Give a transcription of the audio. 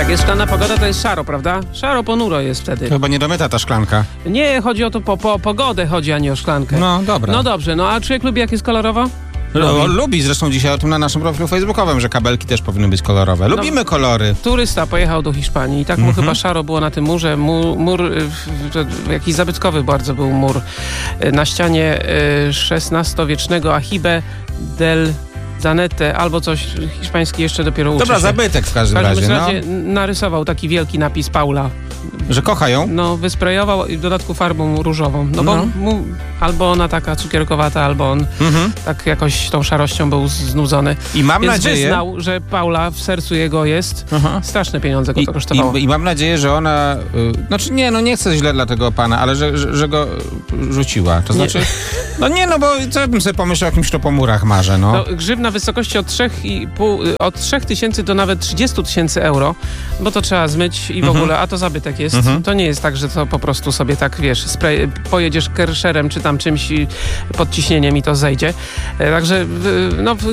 Jak jest szklana pogoda, to jest szaro, prawda? Szaro, ponuro jest wtedy. Chyba nie domyta ta szklanka. Nie, chodzi o to, po pogodę chodzi, a nie o szklankę. No, dobra. No dobrze, no a człowiek lubi, jak jest kolorowo? Lubi, zresztą dzisiaj o tym na naszym profilu facebookowym, że kabelki też powinny być kolorowe. Lubimy kolory. Turysta pojechał do Hiszpanii i tak mu chyba szaro było na tym murze. Mur jakiś zabytkowy bardzo był mur. Na ścianie XVI-wiecznego Ahibe del Zanete, albo coś hiszpański jeszcze dopiero uczy Dobra, się. zabytek w każdym razie. Narysował taki wielki napis Paula. Że kocha ją? No, wysprejował i w dodatku farbą różową. No bo albo ona taka cukierkowata, albo on tak jakoś tą szarością był znudzony. I mam Więc nadzieję... wyznał, że Paula w sercu jego jest. Straszne pieniądze go to kosztowało. I mam nadzieję, że ona... Znaczy nie chcę źle dla tego pana, ale że go rzuciła. To znaczy... No nie, no bo co ja bym sobie pomyślał o kimś, kto po murach marzy, no. To grzywna w wysokości od 3,000 do nawet 30 000 euro, bo to trzeba zmyć i w ogóle, a to zabytek jest. To nie jest tak, że to po prostu sobie tak, wiesz, pojedziesz kerszerem czy tam czymś pod ciśnieniem i to zejdzie. Także, no,